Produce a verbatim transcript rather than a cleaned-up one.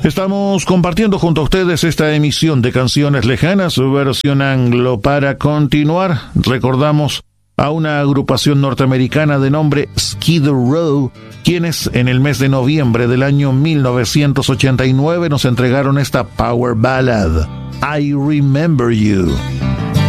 Estamos compartiendo junto a ustedes esta emisión de Canciones Lejanas, su versión anglo. Para continuar, recordamos a una agrupación norteamericana de nombre Skid Row, quienes en el mes de noviembre del año mil novecientos ochenta y nueve nos entregaron esta power ballad, I Remember You.